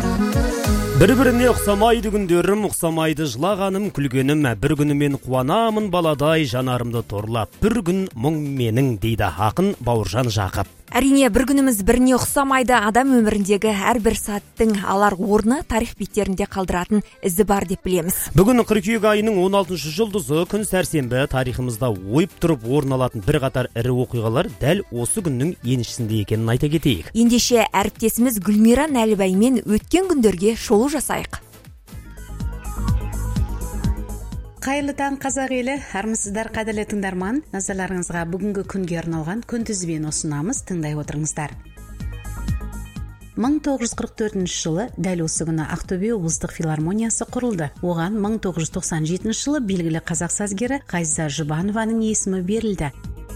Бір-біріне ұқсамайды күндерім, ұқсамайды жылағаным, күлгенім, бір күні мен қуанамын баладай, жанарымды торлап, бір күн мұң менің, дейді ақын Бауыржан Жақып. Әрине, бір күніміз біріне ұқсамайды. Адам өміріндегі әрбір сәттің алар орны тарих беттерінде қалдыратын ізі бар деп білеміз. Бүгін қыркүйек айының 16 жұлдызы күн сәрсенбі, тарихымызда ойып тұрып орын алатын бір қатар ірі оқиғалар дәл осы күннің еншісінде екенін айта кетейік. Ендеше әріптесіміз Гүлмира Нәлібаймен өткен күндерге шолу жасайық. Қайырлы таң қазақ елі, армысыздар қадірлі тыңдарман. Назарларыңызға бүгінгі күнге арналған күнтізбені ұсынамыз, тыңдай отырыңыздар. 1944 жылы дәл осы күні Ақтөбе облыстық филармониясы құрылды. Оған 1997 жылы белгілі қазақ сазгері Ғазиза Жұбанованың есімі берілді.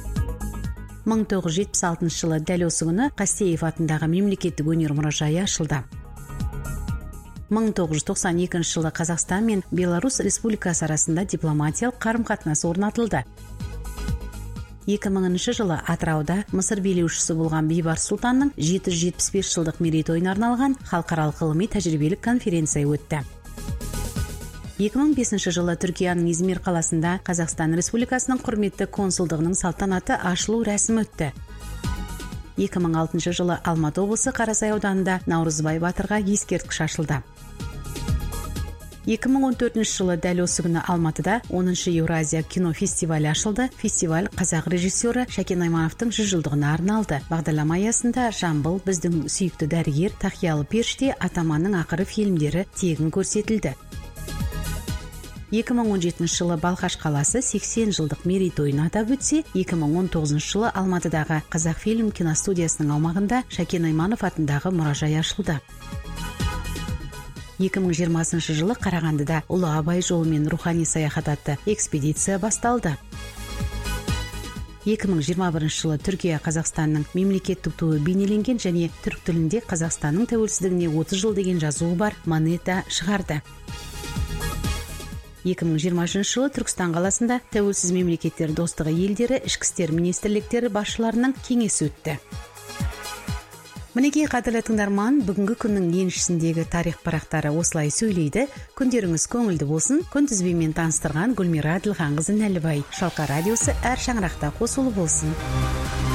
1976 жылы дәл осы күні Қастеев атындағы мемлекеттік өнер мұражайы ашылды. 1992 жылы Қазақстан мен Беларусь Республикасы арасында дипломатиялық қарым-қатынас орнатылды. 2000 жылы Атырауда Мысыр билеушісі болған Бейбарыс Сұлтанның 775 жылдық мерейтойына арналған халықаралық ғылыми тәжірибелік конференция өтті. 2005 жылы Түркияның Измир қаласында Қазақстан Республикасының құрметті консулдығының салтанаты ашылу рәсімі өтті. 2006 жылы Алматы облысы Қарасай ауданында Наурызбай батырға ескерткіш ашылды. 2014 жылы дәл осы күні Алматыда 10-шы Еуразия кинофестивалі ашылды. Фестиваль қазақ режиссері Шәкен Аймановтың 100 жылдығына арналды. Бағдарлама аясында Жамбыл, біздің сүйікті дәрігер, Тақиялы періште, Атаманның ақыры фильмдері тегін көрсетілді. 2017 жылы Балқаш қаласы 80 жылдық мерейтойын атап өтсе, 2019 жылы Алматыдағы Қазақфильм киностудиясының аумағында Шәкен Айманов атындағы мұражай ашылды. 2020 жылы Қарағандыда Ұлы Абай жолымен рухани саяхат атты экспедиция басталды. 2021 жылы Түркия Қазақстанның мемлекеттік туы бейнеленген және түрік тілінде Қазақстанның тәуелсіздігіне 30 жыл деген жазуы бар монета шығарды. 2020 жылы Түркістан қаласында тәуелсіз мемлекеттер достығы елдері ішкі істер министрліктері басшыларының кеңесі өтті. Мінекей қадірлі тыңдарман, бүгінгі күннің еншісіндегі тарих парақтары осылай сөйлейді. Күндеріңіз көңілді болсын. Күнтізбемен таныстырған Гүлмира Әділханқызы Нәлібай. Шалқа радиосы әр шаңырақта қосулы болсын.